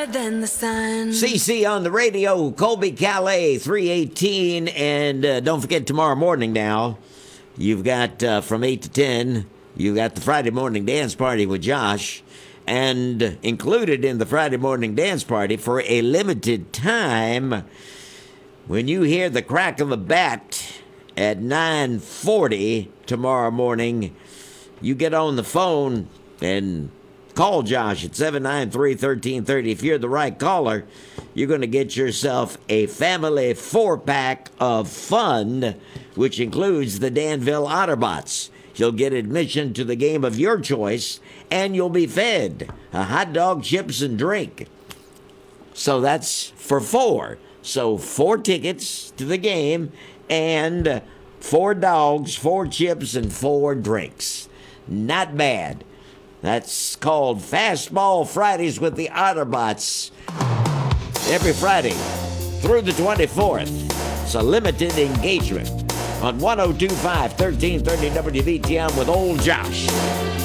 than the sun. CC on the radio, Colby Calais, 318. And don't forget tomorrow morning now, you've got from 8 to 10, you've got the Friday morning dance party with Josh. And included in the Friday morning dance party for a limited time, when you hear the crack of a bat at 9:40 tomorrow morning, you get on the phone and call Josh at 793-1330. If you're the right caller, you're going to get yourself a family 4-pack of fun, which includes the Danville Otterbots. You'll get admission to the game of your choice, and you'll be fed a hot dog, chips, and drink. So that's for 4. So 4 tickets to the game and 4 dogs, 4 chips, and 4 drinks. Not bad. That's called Fastball Fridays with the Otterbots. Every Friday through the 24th. It's a limited engagement on 102.5 1330 WBTM with Old Josh.